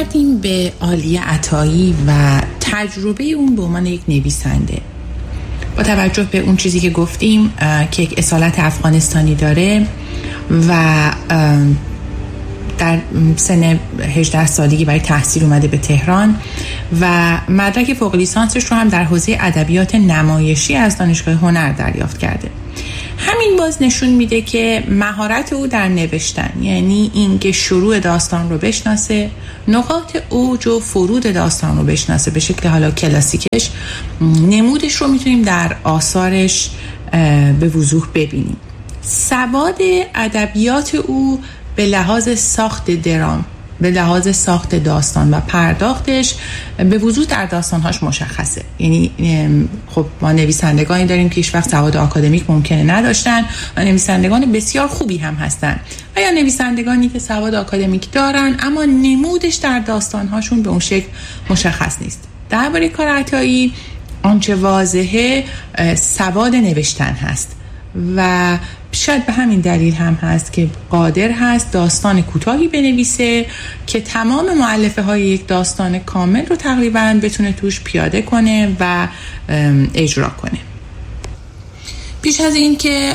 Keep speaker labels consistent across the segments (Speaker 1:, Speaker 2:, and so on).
Speaker 1: اومدیم به عالیه عطایی و تجربه اون به عنوان یک نویسنده. با توجه به اون چیزی که گفتیم که یک اصالت افغانستانی داره و در سن 18 سالگی برای تحصیل اومده به تهران و مدرک فوق لیسانسش رو هم در حوزه ادبیات نمایشی از دانشگاه هنر دریافت کرده. همین باز نشون میده که مهارت او در نوشتن، یعنی اینکه شروع داستان رو بشناسه، نقاط اوج و فرود داستان رو بشناسه به شکل حالا کلاسیکش، نمودش رو میتونیم در آثارش به وضوح ببینیم. سواد ادبیات او به لحاظ ساخت درام، به لحاظ ساخت داستان و پرداختش به وضوح در داستانهاش مشخصه. یعنی خب ما نویسندگانی داریم که هیچ وقت سواد آکادمیک ممکنه نداشتن و نویسندگان بسیار خوبی هم هستن و یا نویسندگانی که سواد آکادمیک دارن اما نمودش در داستانهاشون به اون شکل مشخص نیست. درباره کار عطایی آنچه واضحه سواد نوشتن هست و شاید به همین دلیل هم هست که قادر هست داستان کوتاهی بنویسه که تمام مؤلفه های یک داستان کامل رو تقریباً بتونه توش پیاده کنه و اجرا کنه. پیش از این که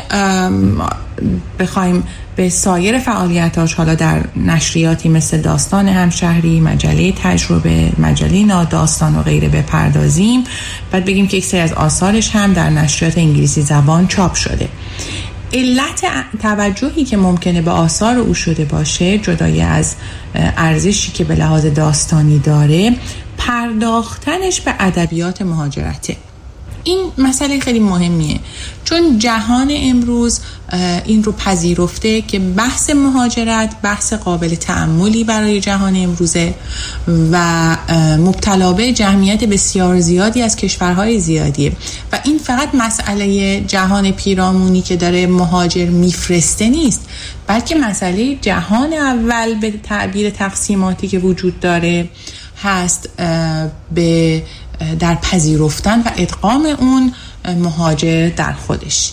Speaker 1: بخوایم به سایر فعالیتاش حالا در نشریاتی مثل داستان همشهری، مجله تجربه، مجله ناداستان و غیره بپردازیم، بعد بگیم که یک سری از آثارش هم در نشریات انگلیسی زبان چاپ شده. علت توجهی که ممکنه به آثار او شده باشه، جدای از ارزشی که به لحاظ داستانی داره، پرداختنش به ادبیات مهاجرته. این مسئله خیلی مهمیه چون جهان امروز این رو پذیرفته که بحث مهاجرت بحث قابل تأملی برای جهان امروزه و مبتلا به جمعیت بسیار زیادی از کشورهای زیادیه و این فقط مسئله جهان پیرامونی که داره مهاجر میفرسته نیست، بلکه مسئله جهان اول به تعبیر تقسیماتی که وجود داره هست به در پذیرفتن و ادغام اون مهاجر در خودش.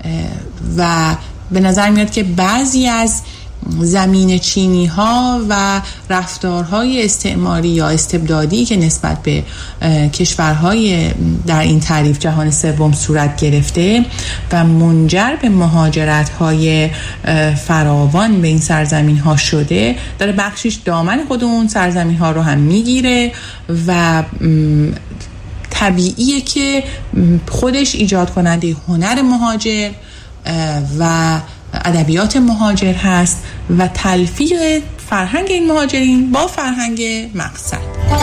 Speaker 1: و به نظر میاد که بعضی از زمین چینی ها و رفتارهای استعماری یا استبدادی که نسبت به کشورهای در این تعریف جهان سوم صورت گرفته و منجر به مهاجرت های فراوان به این سرزمین ها شده، داره بخشیش دامن خود اون سرزمین ها رو هم میگیره و طبیعیه که خودش ایجاد کننده هنر مهاجر و ادبیات مهاجر هست و تلفیق فرهنگ این مهاجرین با فرهنگ مقصد.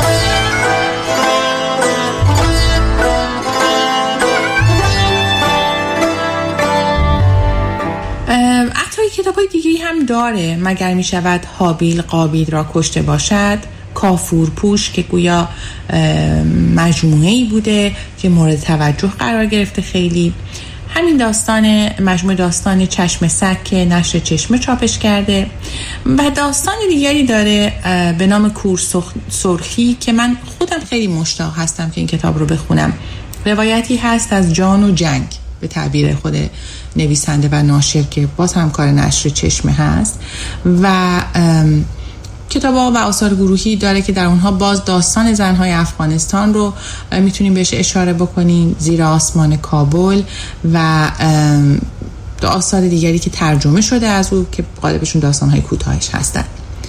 Speaker 1: عطایی کتاب‌های دیگه‌ای هم داره. مگر می شود هابیل قابیل را کشته باشد، کافورپوش که گویا مجموعه‌ای بوده که مورد توجه قرار گرفته خیلی. همین داستان مجموعه داستان چشم سگ که نشر چشمه چاپش کرده و داستان دیگری داره به نام کور سرخی که من خودم خیلی مشتاق هستم که این کتاب رو بخونم. روایتی هست از جان و جنگ به تعبیر خود نویسنده و ناشر که باز هم کار نشر چشمه هست و کتاب‌ها و آثار گروهی داره که در اونها باز داستان زن‌های افغانستان رو میتونیم بهش اشاره بکنیم، زیر آسمان کابل و دو آثار دیگری که ترجمه شده از او که غالبشون داستان‌های کوتاهش هستن.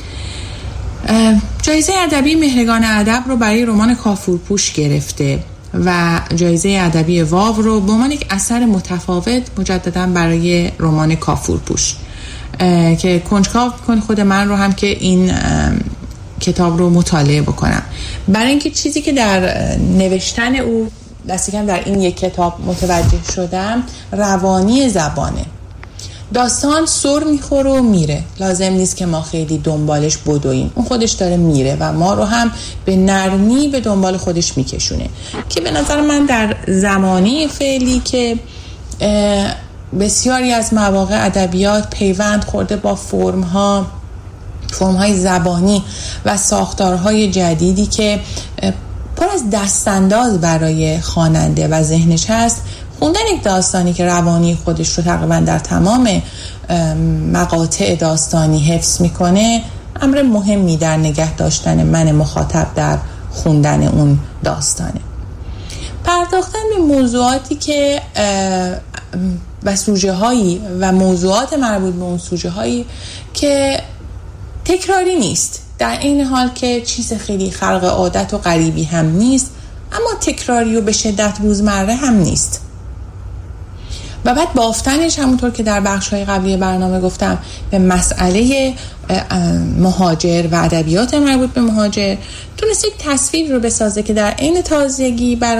Speaker 1: جایزه ادبی مهرگان ادب رو برای رمان کافورپوش گرفته و جایزه ادبی واو رو به عنوان یک اثر متفاوت مجددا برای رمان کافورپوش که کنجکاو کن خود من رو هم که این کتاب رو مطالعه بکنم، برای اینکه چیزی که در نوشتن او دست کم در این یک کتاب متوجه شدم روانی زبانه. داستان سر میخوره و میره، لازم نیست که ما خیلی دنبالش بدویم، اون خودش داره میره و ما رو هم به نرمی به دنبال خودش میکشونه که به نظر من در زمانه فعلی که بسیاری از مواقع ادبیات پیوند خورده با فرم‌های زبانی و ساختارهای جدیدی که پر از دستانداز برای خواننده و ذهنش هست، خوندن یک داستانی که روانی خودش رو تقریبا در تمام مقاطع داستانی حفظ میکنه امر مهمی در نگه داشتن من مخاطب در خوندن اون داستانه. پرداختن به موضوعاتی که و سوژه هایی و موضوعات مربوط به اون سوژه هایی که تکراری نیست، در این حال که چیز خیلی خلق عادت و غریبی هم نیست، اما تکراری و به شدت روزمره هم نیست. و بعد بافتنش همونطور که در بخش‌های قبلی برنامه گفتم به مسئله مهاجر و ادبیات مربوط به مهاجر تونست یک تصویر رو بسازه که در عین تازگی برای